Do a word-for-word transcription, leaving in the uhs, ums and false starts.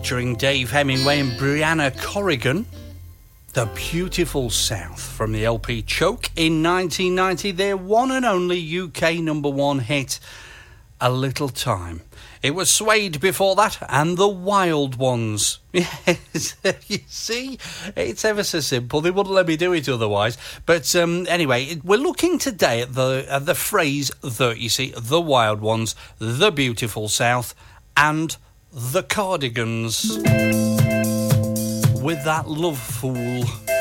featuring Dave Hemingway and Brianna Corrigan. The Beautiful South from the L P Choke in nineteen ninety, their one and only U K number one hit, A Little Time. It was Suede before that, and The Wild Ones. Yes, you see, it's ever so simple. They wouldn't let me do it otherwise. But um, anyway, we're looking today at the at the phrase that, you see, The Wild Ones, The Beautiful South, and The Cardigans. With that Love Fool.